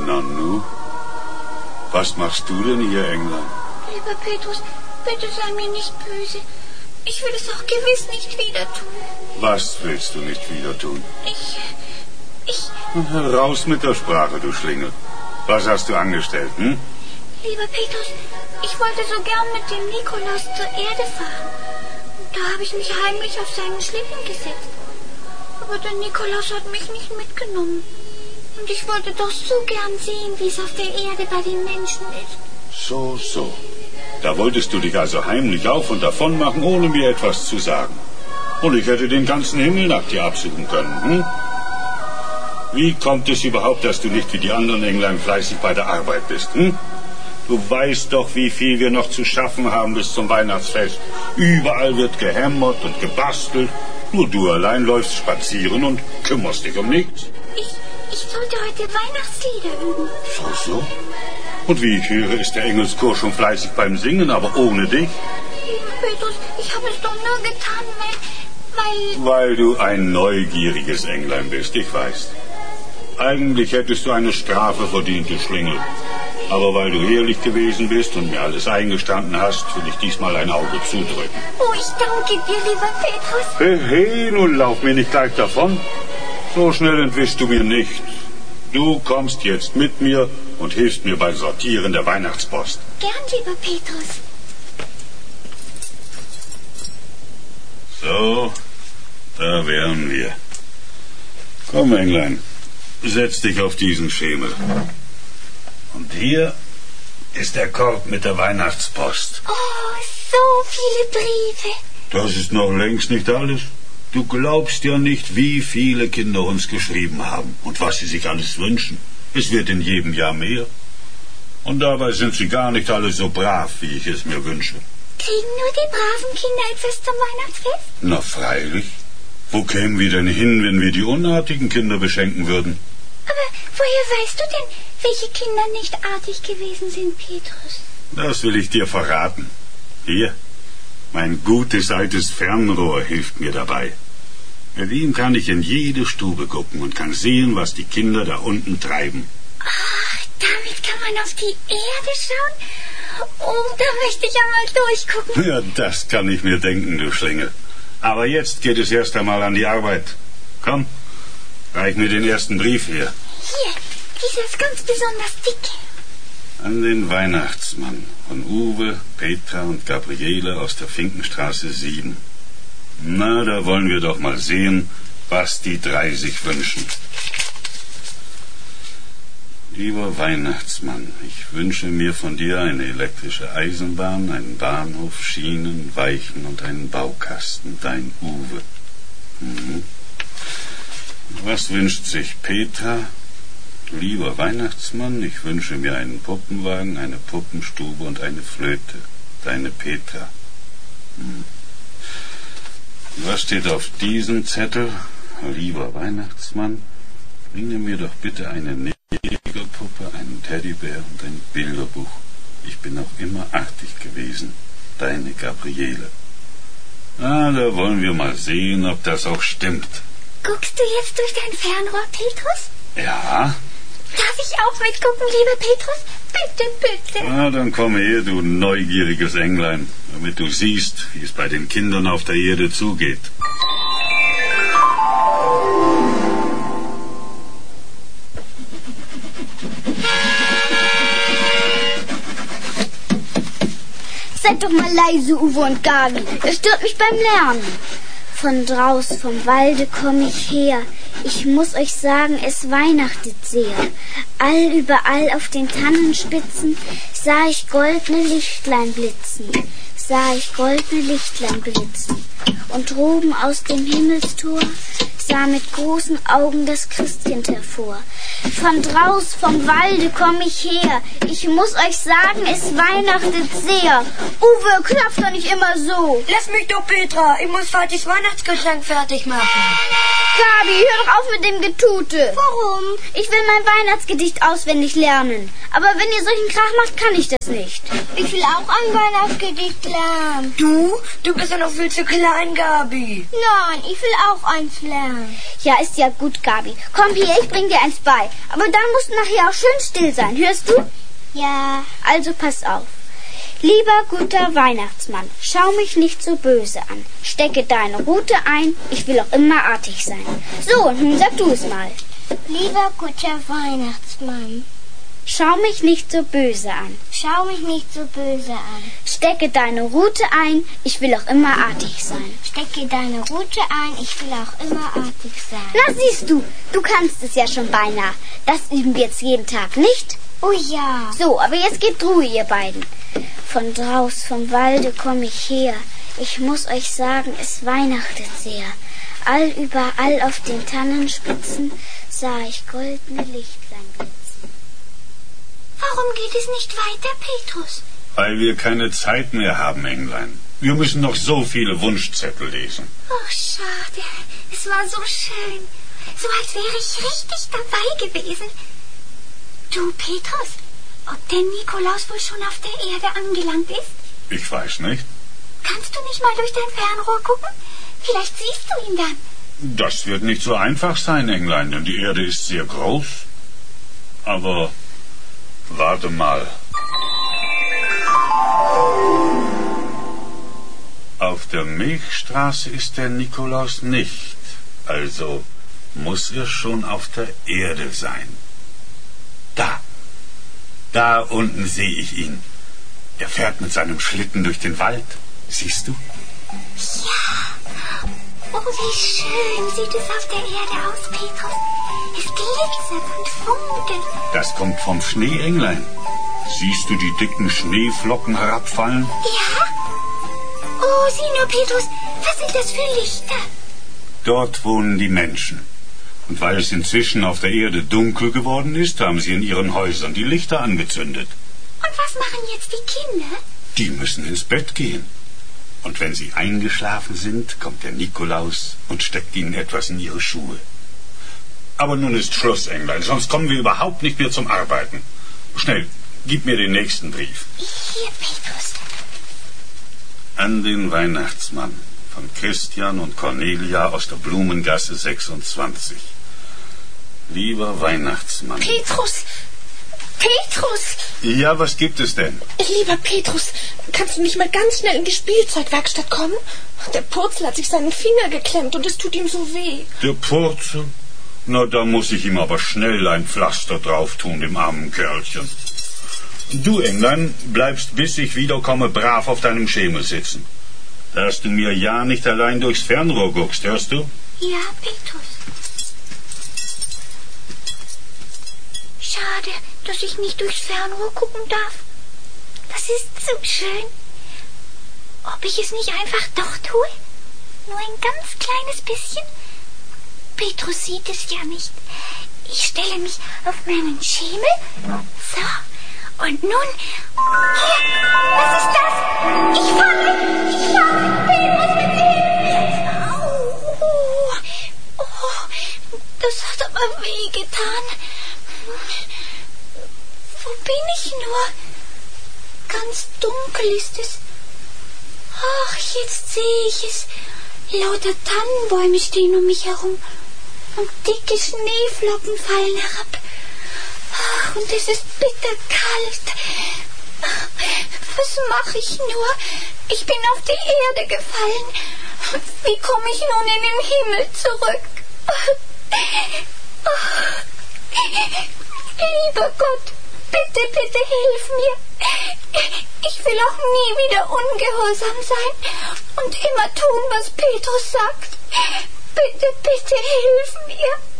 Nanu, was machst du denn hier, Englein? Lieber Petrus, bitte sei mir nicht böse. Ich will es auch gewiss nicht wieder tun. Was willst du nicht wieder tun? Ich... Raus mit der Sprache, du Schlingel. Was hast du angestellt, hm? Lieber Petrus, ich wollte so gern mit dem Nikolaus zur Erde fahren. Da habe ich mich heimlich auf seinen Schlitten gesetzt. Aber der Nikolaus hat mich nicht mitgenommen. Und ich wollte doch so gern sehen, wie es auf der Erde bei den Menschen ist. So. Da wolltest du dich also heimlich auf und davon machen, ohne mir etwas zu sagen. Und ich hätte den ganzen Himmel nach dir absuchen können, hm? Wie kommt es überhaupt, dass du nicht wie die anderen Englein fleißig bei der Arbeit bist, hm? Du weißt doch, wie viel wir noch zu schaffen haben bis zum Weihnachtsfest. Überall wird gehämmert und gebastelt. Nur du allein läufst spazieren und kümmerst dich um nichts. Ich sollte heute Weihnachtslieder üben. So? Und wie ich höre, ist der Engelschor schon fleißig beim Singen, aber ohne dich? Lieber Petrus, ich habe es doch nur getan, weil... Weil du ein neugieriges Englein bist, ich weiß. Eigentlich hättest du eine Strafe verdient, du Schlingel. Aber weil du ehrlich gewesen bist und mir alles eingestanden hast, will ich diesmal ein Auge zudrücken. Oh, ich danke dir, lieber Petrus. Hey, nun lauf mir nicht gleich davon. So schnell entwischst du mir nicht. Du kommst jetzt mit mir und hilfst mir beim Sortieren der Weihnachtspost. Gern, lieber Petrus. So, da wären wir. Komm, Englein, setz dich auf diesen Schemel. Und hier ist der Korb mit der Weihnachtspost. Oh, so viele Briefe. Das ist noch längst nicht alles. Du glaubst ja nicht, wie viele Kinder uns geschrieben haben und was sie sich alles wünschen. Es wird in jedem Jahr mehr. Und dabei sind sie gar nicht alle so brav, wie ich es mir wünsche. Kriegen nur die braven Kinder etwas zum Weihnachtsfest? Na freilich. Wo kämen wir denn hin, wenn wir die unartigen Kinder beschenken würden? Aber woher weißt du denn, welche Kinder nicht artig gewesen sind, Petrus? Das will ich dir verraten. Hier, mein gutes altes Fernrohr hilft mir dabei. Mit ihm kann ich in jede Stube gucken und kann sehen, was die Kinder da unten treiben. Ach, damit kann man auf die Erde schauen? Oh, da möchte ich einmal durchgucken. Ja, das kann ich mir denken, du Schlingel. Aber jetzt geht es erst einmal an die Arbeit. Komm, reich mir den ersten Brief her. Hier, dieser ist ganz besonders dick. An den Weihnachtsmann von Uwe, Petra und Gabriele aus der Finkenstraße 7. Na, da wollen wir doch mal sehen, was die drei sich wünschen. Lieber Weihnachtsmann, ich wünsche mir von dir eine elektrische Eisenbahn, einen Bahnhof, Schienen, Weichen und einen Baukasten, dein Uwe. Was wünscht sich Petra? Lieber Weihnachtsmann, ich wünsche mir einen Puppenwagen, eine Puppenstube und eine Flöte, deine Petra. Was steht auf diesem Zettel? Lieber Weihnachtsmann, bringe mir doch bitte eine Nägelpuppe, einen Teddybär und ein Bilderbuch. Ich bin auch immer artig gewesen. Deine Gabriele. Da wollen wir mal sehen, ob das auch stimmt. Guckst du jetzt durch dein Fernrohr, Petrus? Ja. Darf ich auch mitgucken, lieber Petrus? Bitte, bitte. Dann komm her, du neugieriges Englein, damit du siehst, wie es bei den Kindern auf der Erde zugeht. Seid doch mal leise, Uwe und Gabi. Das stört mich beim Lernen. Von draus vom Walde komm ich her. Ich muss euch sagen, es weihnachtet sehr. Überall auf den Tannenspitzen sah ich goldene Lichtlein blitzen. Und droben aus dem Himmelstor sah mit großen Augen das Christkind hervor. Von draus vom Walde komm ich her. Ich muss euch sagen, es weihnachtet sehr. Uwe, klopf doch nicht immer so. Lass mich doch, Petra. Ich muss falsches Weihnachtsgeschenk fertig machen. Gabi, hör doch auf mit dem Getute. Warum? Ich will mein Weihnachtsgedicht auswendig lernen. Aber wenn ihr solchen Krach macht, kann ich das nicht. Ich will auch ein Weihnachtsgedicht lernen. Du bist ja noch viel zu klein, Gabi. Nein, ich will auch eins lernen. Ja, ist ja gut, Gabi. Komm hier, ich bring dir eins bei. Aber dann musst du nachher auch schön still sein. Hörst du? Ja. Also pass auf. Lieber guter Weihnachtsmann, schau mich nicht so böse an. Stecke deine Rute ein, ich will auch immer artig sein. So, nun sag du es mal. Lieber guter Weihnachtsmann, Schau mich nicht so böse an. schau mich nicht so böse an. Stecke deine Rute ein, ich will auch immer artig sein. Stecke deine Rute ein, ich will auch immer artig sein. Na siehst du, du kannst es ja schon beinahe. Das üben wir jetzt jeden Tag, nicht? Oh ja. So, aber jetzt gebt Ruhe, ihr beiden. Von draus vom Walde komm ich her. Ich muss euch sagen, es weihnachtet sehr. Überall auf den Tannenspitzen sah ich goldene Lichtlein blitzen. Warum geht es nicht weiter, Petrus? Weil wir keine Zeit mehr haben, Englein. Wir müssen noch so viele Wunschzettel lesen. Oh, schade. Es war so schön. So als wäre ich richtig dabei gewesen. Du, Petrus, ob der Nikolaus wohl schon auf der Erde angelangt ist? Ich weiß nicht. Kannst du nicht mal durch dein Fernrohr gucken? Vielleicht siehst du ihn dann. Das wird nicht so einfach sein, Englein, denn die Erde ist sehr groß. Aber warte mal. Auf der Milchstraße ist der Nikolaus nicht. Also muss er schon auf der Erde sein. Da unten sehe ich ihn. Er fährt mit seinem Schlitten durch den Wald. Siehst du? Ja. Oh, wie schön sieht es auf der Erde aus, Petrus. Es glitzert und funkelt. Das kommt vom Schnee, Englein. Siehst du die dicken Schneeflocken herabfallen? Ja. Oh, sieh nur, Petrus. Was sind das für Lichter? Dort wohnen die Menschen. Und weil es inzwischen auf der Erde dunkel geworden ist, haben sie in ihren Häusern die Lichter angezündet. Und was machen jetzt die Kinder? Die müssen ins Bett gehen. Und wenn sie eingeschlafen sind, kommt der Nikolaus und steckt ihnen etwas in ihre Schuhe. Aber nun ist Schluss, Englein, sonst kommen wir überhaupt nicht mehr zum Arbeiten. Schnell, gib mir den nächsten Brief. Hier, Petrus. An den Weihnachtsmann von Christian und Cornelia aus der Blumengasse 26. Lieber Weihnachtsmann. Petrus! Petrus! Ja, was gibt es denn? Lieber Petrus, kannst du nicht mal ganz schnell in die Spielzeugwerkstatt kommen? Der Purzel hat sich seinen Finger geklemmt und es tut ihm so weh. Der Purzel? Na, da muss ich ihm aber schnell ein Pflaster drauf tun, dem armen Kerlchen. Du, Englein, bleibst, bis ich wiederkomme, brav auf deinem Schemel sitzen. Dass du mir ja nicht allein durchs Fernrohr guckst, hörst du? Ja, Petrus. Schade, dass ich nicht durchs Fernrohr gucken darf. Das ist so schön. Ob ich es nicht einfach doch tue? Nur ein ganz kleines bisschen? Petrus sieht es ja nicht. Ich stelle mich auf meinen Schemel. So. Und nun... Hier! Was ist das? Ich falle! Petrus, bitte hilf mir! Au! Oh, das hat aber wehgetan. Wo bin ich nur? Ganz dunkel ist es. Ach, jetzt sehe ich es. Lauter Tannenbäume stehen um mich herum. Und dicke Schneeflocken fallen herab. Ach, und es ist bitterkalt. Was mache ich nur? Ich bin auf die Erde gefallen. Wie komme ich nun in den Himmel zurück? Lieber Gott, bitte, bitte hilf mir. Ich will auch nie wieder ungehorsam sein und immer tun, was Petrus sagt. Bitte, bitte hilf mir.